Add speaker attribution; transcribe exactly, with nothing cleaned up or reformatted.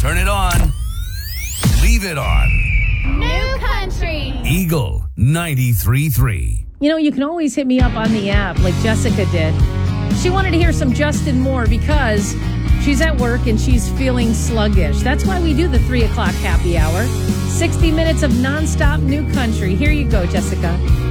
Speaker 1: Turn it on. Leave it on.
Speaker 2: New Country.
Speaker 1: Eagle ninety-three point three.
Speaker 3: You know, you can always hit me up on the app like Jessica did. She wanted to hear some Justin Moore because she's at work and she's feeling sluggish. That's why we do the three o'clock happy hour. sixty minutes of nonstop new country. Here you go, Jessica.